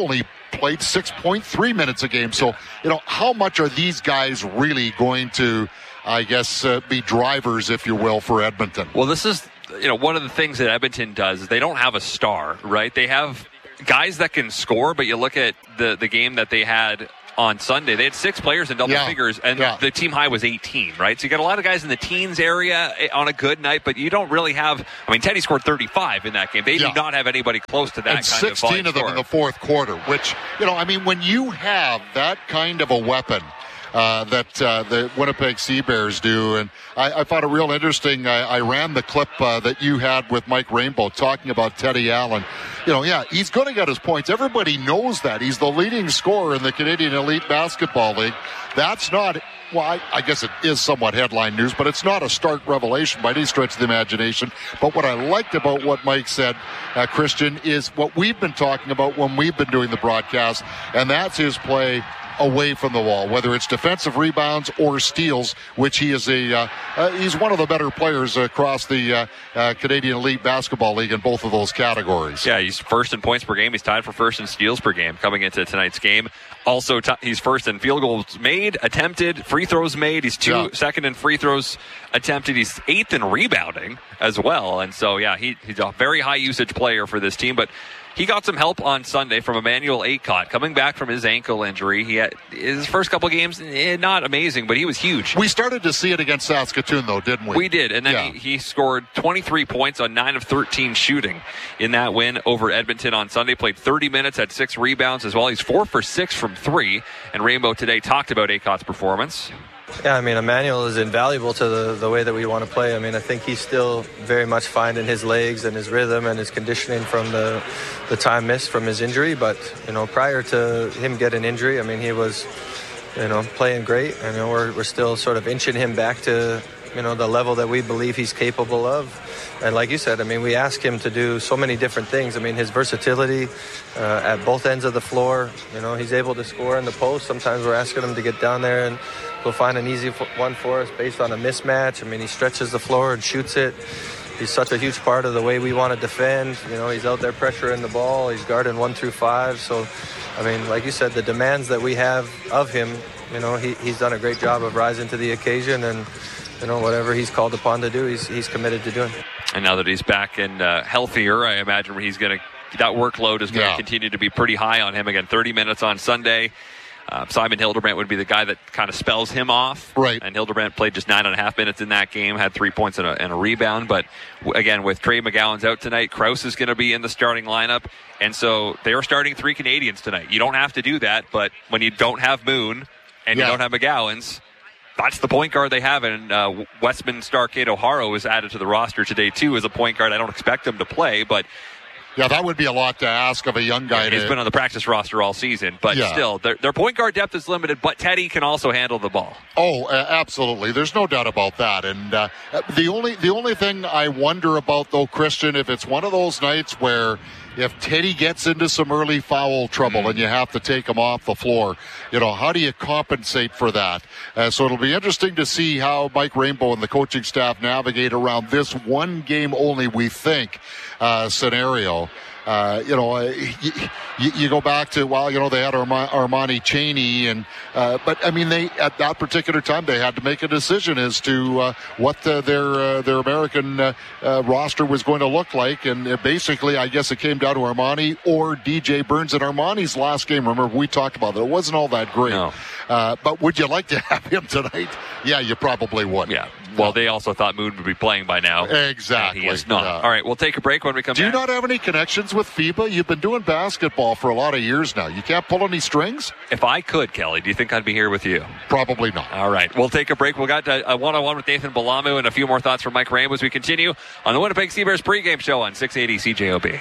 played six point three minutes a game. So, you know, how much are these guys really going to, I guess, uh, be drivers, if you will, for Edmonton? Well, this is, you know, one of the things that Edmonton does is they don't have a star, right? They have guys that can score, but you look at the, the game that they had on Sunday, they had six players in double yeah. figures, and yeah. the team high was eighteen, right? So you got a lot of guys in the teens area on a good night, but you don't really have, I mean, Teddy scored thirty-five in that game. They yeah. do not have anybody close to that and kind of sixteen of them score. in the fourth quarter, which, you know, I mean, when you have that kind of a weapon, Uh, that uh, the Winnipeg Sea Bears do. And I, I found it real interesting. I, I ran the clip uh, that you had with Mike Rainbow talking about Teddy Allen. You know, yeah, he's going to get his points. Everybody knows that. He's the leading scorer in the Canadian Elite Basketball League. That's not, well, I, I guess it is somewhat headline news, but it's not a stark revelation by any stretch of the imagination. But what I liked about what Mike said, uh, Christian, is what we've been talking about when we've been doing the broadcast, and that's his play away from the wall, whether it's defensive rebounds or steals, which he is a uh, uh, he's one of the better players across the uh, uh, Canadian Elite Basketball League in both of those categories. Yeah, he's first in points per game. He's tied for first in steals per game coming into tonight's game. Also, t- he's first in field goals made, attempted, free throws made. He's two yeah. second in free throws attempted. He's eighth in rebounding as well. And so, yeah, he, he's a very high usage player for this team. But he got some help on Sunday from Emmanuel Aycott coming back from his ankle injury. He had his first couple games, eh, not amazing, but he was huge. We started to see it against Saskatoon, though, didn't we? We did, and then yeah. he, he scored twenty-three points on nine of thirteen shooting in that win over Edmonton on Sunday. Played thirty minutes, had six rebounds as well. He's four for six from three, and Rainbow today talked about Aycott's performance. Yeah, I mean, Emmanuel is invaluable to the, the way that we want to play. I mean, I think he's still very much finding his legs and his rhythm and his conditioning from the the time missed from his injury. But, you know, prior to him getting injury, I mean, he was, you know, playing great. And, you know, we're, we're still sort of inching him back to, you know, the level that we believe he's capable of. And like you said, I mean, we ask him to do so many different things. I mean, his versatility uh, at both ends of the floor, you know, he's able to score in the post. Sometimes we're asking him to get down there and go find an easy one for us based on a mismatch. I mean, he stretches the floor and shoots it. He's such a huge part of the way we want to defend. You know, he's out there pressuring the ball. He's guarding one through five. So, I mean, like you said, the demands that we have of him, you know, he, he's done a great job of rising to the occasion. And, you know, whatever he's called upon to do, he's he's committed to doing. And now that he's back and uh, healthier, I imagine he's going to, that workload is going to yeah. continue to be pretty high on him. Again, thirty minutes on Sunday. Uh, Simon Hildebrandt would be the guy that kind of spells him off. Right. And Hildebrandt played just nine and a half minutes in that game, had three points and a, and a rebound. But w- again, with Trey McGowan's out tonight, Krause is going to be in the starting lineup. And so they are starting three Canadians tonight. You don't have to do that, but when you don't have Moon and yeah. you don't have McGowan's, that's the point guard they have. And uh, Westman Starcade O'Hara was added to the roster today, too, as a point guard. I don't expect him to play, but yeah, that would be a lot to ask of a young guy. Yeah, he's to... been on the practice roster all season, but yeah. still, their, their point guard depth is limited, but Teddy can also handle the ball. Oh, uh, absolutely. There's no doubt about that. And uh, the only the only thing I wonder about, though, Christian, if it's one of those nights where if Teddy gets into some early foul trouble mm-hmm. and you have to take him off the floor, you know, how do you compensate for that? Uh, so it'll be interesting to see how Mike Rainbow and the coaching staff navigate around this one game only, we think, uh, scenario. Uh, you know, uh, you, you go back to, well, you know, they had Arma- Armani Chaney, and uh, but I mean, they at that particular time they had to make a decision as to uh, what the, their uh, their American uh, uh, roster was going to look like, and uh, basically, I guess it came down to Armani or D J Burns. And Armani's last game, remember we talked about it; it wasn't all that great. No. Uh, but would you like to have him tonight? Yeah, you probably would. Yeah. Well, they also thought Moon would be playing by now. Exactly. And he is not. Yeah. All right, we'll take a break when we come Do back. Do you not have any connections with FIBA? You've been doing basketball for a lot of years now. You can't pull any strings? If I could, Kelly, do you think I'd be here with you? Probably not. All right, we'll take a break. We'll got a one-on-one with Nathan Balamu and a few more thoughts from Mike Rainbow as we continue on the Winnipeg Sea Bears pregame show on six eighty C J O B.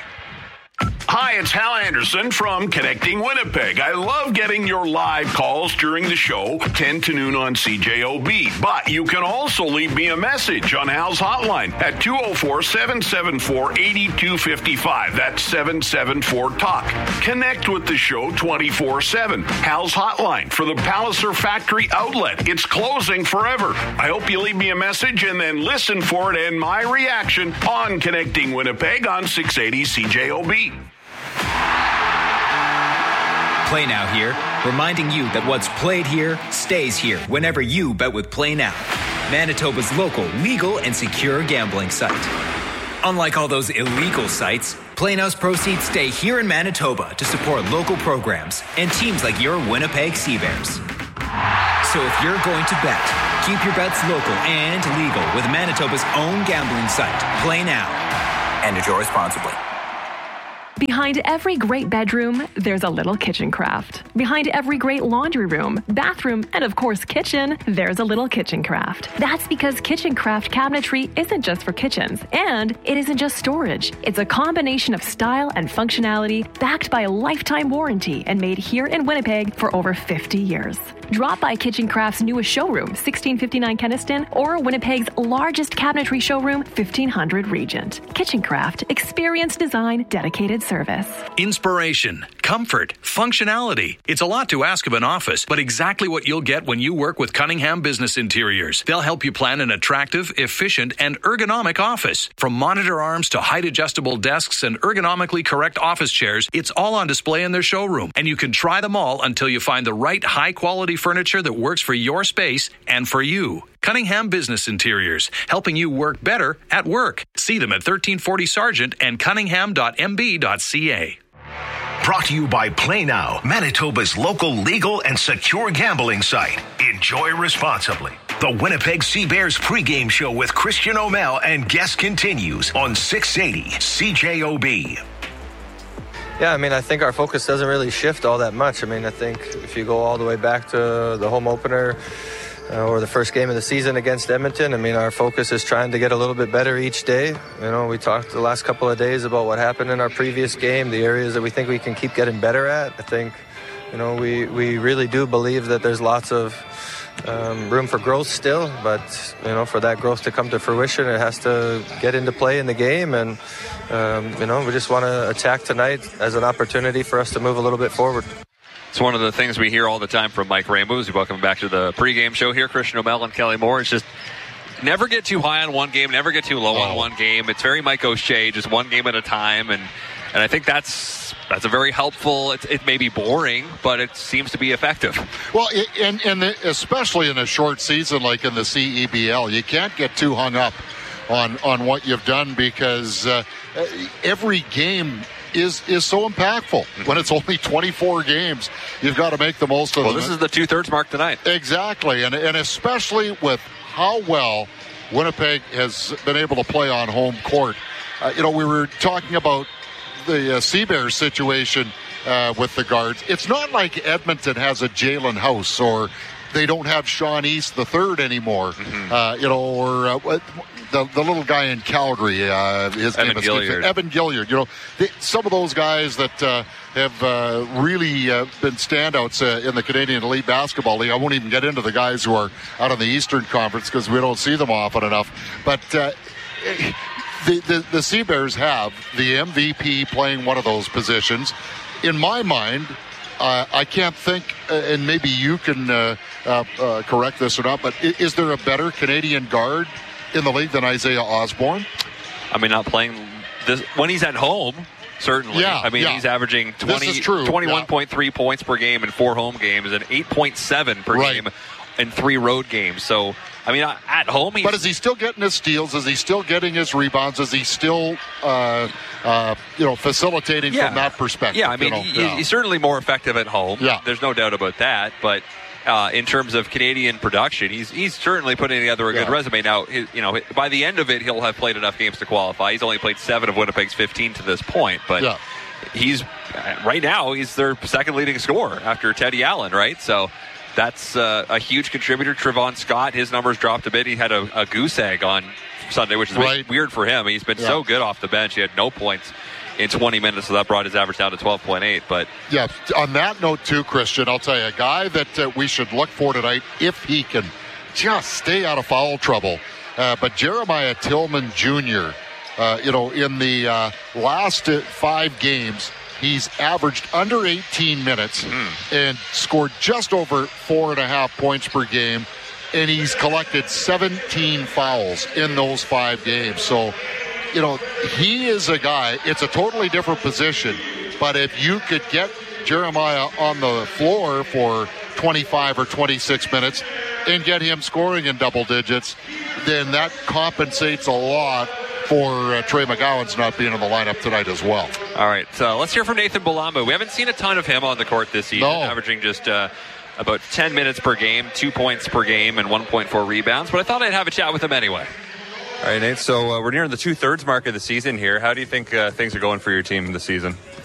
Hi, it's Hal Anderson from Connecting Winnipeg. I love getting your live calls during the show, ten to noon on C J O B. But you can also leave me a message on Hal's hotline at two oh four, seven seven four, eight two five five. That's seven seven four talk. Connect with the show twenty-four seven. Hal's hotline for the Palliser Factory outlet. It's closing forever. I hope you leave me a message and then listen for it and my reaction on Connecting Winnipeg on six eighty C J O B. Play Now here, reminding you that what's played here stays here whenever you bet with Play Now, Manitoba's local, legal, and secure gambling site. Unlike all those illegal sites, Play Now's proceeds stay here in Manitoba to support local programs and teams like your Winnipeg Seabears. So if you're going to bet, keep your bets local and legal with Manitoba's own gambling site, Play Now. And enjoy responsibly. Behind every great bedroom, there's a little kitchen craft. Behind every great laundry room, bathroom, and of course kitchen, there's a little kitchen craft. That's because kitchen craft cabinetry isn't just for kitchens, and it isn't just storage. It's a combination of style and functionality backed by a lifetime warranty and made here in Winnipeg for over fifty years. Drop by Kitchen Craft's newest showroom, sixteen fifty-nine Kenniston, or Winnipeg's largest cabinetry showroom, fifteen hundred Regent. Kitchen Craft, experience design, dedicated service. Inspiration, comfort, functionality. It's a lot to ask of an office, but exactly what you'll get when you work with Cunningham Business Interiors. They'll help you plan an attractive, efficient, and ergonomic office. From monitor arms to height-adjustable desks and ergonomically correct office chairs, it's all on display in their showroom, and you can try them all until you find the right high-quality furniture that works for your space and for you. Cunningham Business Interiors, helping you work better at work. See them at thirteen forty Sargent and cunningham dot m b dot c a. Brought to you by Play Now, Manitoba's local legal and secure gambling site. Enjoy responsibly. The Winnipeg Seabears pregame show with Christian O'Mell and guest continues on six eighty C J O B. Yeah, I mean, I think our focus doesn't really shift all that much. I mean, I think if you go all the way back to the home opener uh, or the first game of the season against Edmonton, I mean, our focus is trying to get a little bit better each day. You know, we talked the last couple of days about what happened in our previous game, the areas that we think we can keep getting better at. I think, you know, we, we really do believe that there's lots of Um, room for growth still, but you know, for that growth to come to fruition, it has to get into play in the game, and um, you know, we just want to attack tonight as an opportunity for us to move a little bit forward. It's one of the things we hear all the time from Mike Ramus. Welcome back to the pregame show here. Christian O'Mell and Kelly Moore. It's just never get too high on one game, never get too low oh. on one game. It's very Mike O'Shea, just one game at a time, and and I think that's that's a very helpful. It, it may be boring, but it seems to be effective. Well, and and especially in a short season like in the C E B L, you can't get too hung up on on what you've done, because uh, every game is is so impactful. When it's only twenty-four games, you've got to make the most of well, them. Well, this is the two-thirds mark tonight. Exactly, and and especially with how well Winnipeg has been able to play on home court. Uh, you know, we were talking about the uh, Seabears situation uh, with the guards. It's not like Edmonton has a Jalen House, or they don't have Sean East the third anymore. Mm-hmm. Uh, you know, or uh, the the little guy in Calgary, uh, his Evan name is Gilliard. Evan Gilliard. You know, they, some of those guys that uh, have uh, really uh, been standouts uh, in the Canadian Elite Basketball League. I won't even get into the guys who are out in the Eastern Conference because we don't see them often enough. But uh, The, the, the Seabears have the M V P playing one of those positions. In my mind, uh, I can't think, uh, and maybe you can uh, uh, uh, correct this or not, but is, is there a better Canadian guard in the league than Isaiah Osborne? I mean, not playing this when he's at home, certainly. Yeah, I mean, yeah. he's averaging twenty, twenty-one point three yeah. points per game in four home games and eight point seven per right. game in three road games. So, I mean, at home, he's... But is he still getting his steals? Is he still getting his rebounds? Is he still, uh, uh, you know, facilitating yeah. from that perspective? Yeah, I mean, you know? he, yeah. he's certainly more effective at home. Yeah. There's no doubt about that. But uh, in terms of Canadian production, he's he's certainly putting together a good yeah. resume. Now, his, you know, by the end of it, he'll have played enough games to qualify. He's only played seven of Winnipeg's fifteen to this point. But yeah. he's, right now, he's their second leading scorer after Teddy Allen, right? So... That's uh, a huge contributor. Trevon Scott, his numbers dropped a bit. He had a, a goose egg on Sunday, which is right. weird for him. He's been yeah. so good off the bench. He had no points in twenty minutes, so that brought his average down to twelve point eight. But yeah, on that note too, Christian, I'll tell you, a guy that uh, we should look for tonight, if he can just stay out of foul trouble. Uh, but Jeremiah Tillman Junior, uh, you know, in the uh, last uh, five games, he's averaged under eighteen minutes mm. and scored just over four and a half points per game. And he's collected seventeen fouls in those five games. So, you know, he is a guy, it's a totally different position. But if you could get Jeremiah on the floor for twenty-five or twenty-six minutes and get him scoring in double digits, then that compensates a lot for uh, Trey McGowan's not being in the lineup tonight as well. All right, so let's hear from Nathan Balamu. We haven't seen a ton of him on the court this season, no. averaging just uh, about ten minutes per game, two points per game, and one point four rebounds, but I thought I'd have a chat with him anyway. All right, Nate, so uh, we're nearing the two-thirds mark of the season here. How do you think uh, things are going for your team this season?